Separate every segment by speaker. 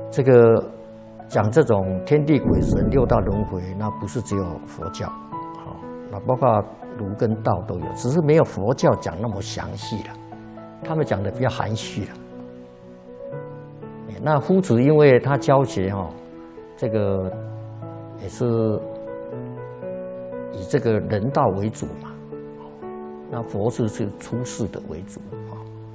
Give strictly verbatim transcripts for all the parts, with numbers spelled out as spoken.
Speaker 1: 这个讲这种天地鬼神六道轮回，那不是只有佛教，好，那包括儒跟道都有，只是没有佛教讲那么详细了，他们讲的比较含蓄了。那夫子因为他教学哈，这个也是以这个人道为主嘛，那佛是是出世的为主啊，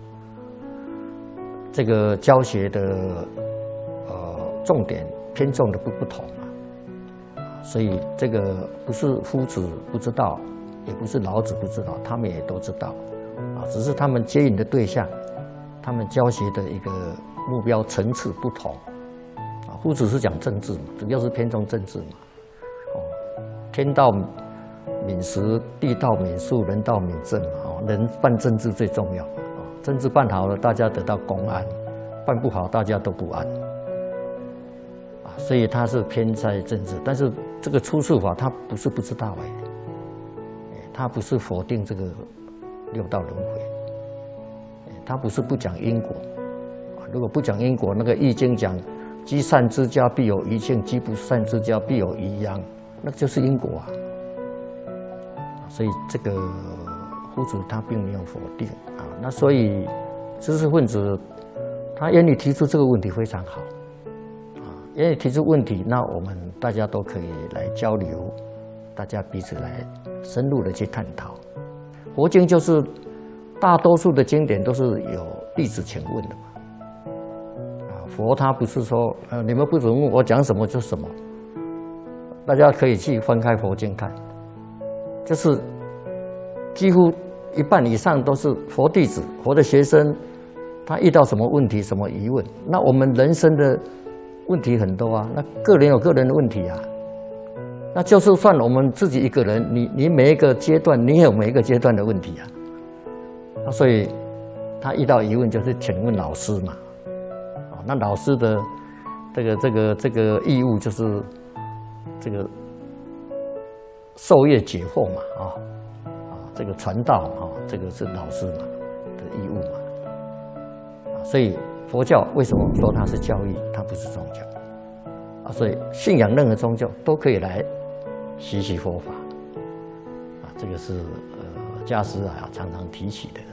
Speaker 1: 这个教学的呃重点偏重的不不同啊，所以这个不是夫子不知道，也不是老子不知道，他们也都知道啊，只是他们接引的对象，他们教学的一个目标层次不同啊。夫子是讲政治嘛，主要是偏重政治嘛，哦，天道敏时，地道敏术，人道敏政嘛，哦，人办政治最重要啊，政治办好了，大家得到公安；办不好，大家都不安啊。所以他是偏在政治，但是这个出世法他不是不知道哎，他不是否定这个六道轮回，他不是不讲因果。如果不讲因果，那个《易经》讲“积善之家必有余庆，积不善之家必有余殃”，那就是因果啊。所以这个夫子他并没有否定啊。那所以知识分子他愿意提出这个问题非常好啊，愿意提出问题，那我们大家都可以来交流，大家彼此来深入的去探讨。佛经就是大多数的经典都是有弟子请问的嘛。佛他不是说，呃，你们不准问我讲什么就什么，大家可以去翻开佛经看，就是几乎一半以上都是佛弟子、佛的学生，他遇到什么问题、什么疑问，那我们人生的问题很多啊，那个人有个人的问题啊，那就是算我们自己一个人，你你每一个阶段，你也有每一个阶段的问题啊，那所以他遇到疑问就是请问老师嘛。那老师的这个这个这个义务就是这个授业解惑嘛，啊啊，这个传道啊，这个是老师嘛的义务嘛，啊，所以佛教为什么说它是教育，它不是宗教啊？所以信仰任何宗教都可以来习习佛法啊，这个是呃家师啊常常提起的。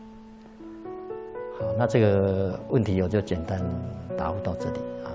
Speaker 1: 好，那这个问题我就简单答复到这里啊。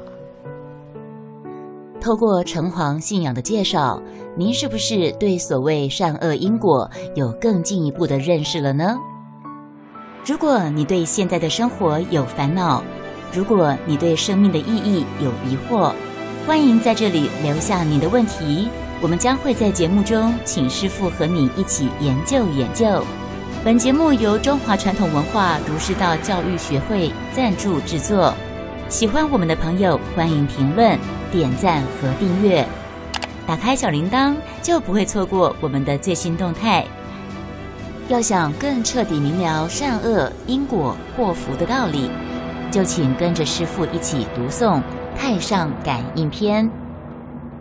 Speaker 2: 透过城隍信仰的介绍，您是不是对所谓善恶因果有更进一步的认识了呢？如果你对现在的生活有烦恼，如果你对生命的意义有疑惑，欢迎在这里留下你的问题，我们将会在节目中请师父和你一起研究研究。本节目由中华传统文化儒释道教育学会赞助制作。喜欢我们的朋友，欢迎评论、点赞和订阅，打开小铃铛就不会错过我们的最新动态。要想更彻底明了善恶因果祸福的道理，就请跟着师父一起读诵《太上感应篇》。